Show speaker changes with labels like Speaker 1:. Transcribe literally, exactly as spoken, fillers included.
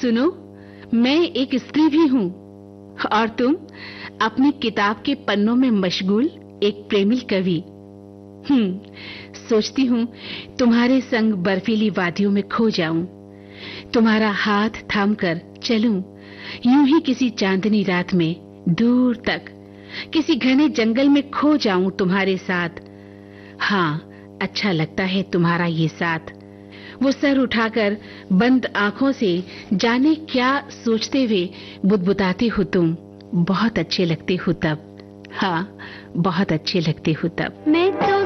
Speaker 1: सुनो, मैं एक स्त्री भी हूँ और तुम अपनी किताब के पन्नों में मशगूल एक प्रेमी कवि। हम्म, सोचती हूँ तुम्हारे संग बर्फीली वादियों में खो जाऊं, तुम्हारा हाथ थामकर चलूं यूं ही किसी चांदनी रात में दूर तक, किसी घने जंगल में खो जाऊं तुम्हारे साथ। हाँ, अच्छा लगता है तुम्हारा ये साथ। वो सर उठाकर बंद आंखों से जाने क्या सोचते हुए बुदबुदाते हो तुम। बहुत अच्छे लगते हो तब, हाँ बहुत अच्छे लगते हो तब।
Speaker 2: मैं तो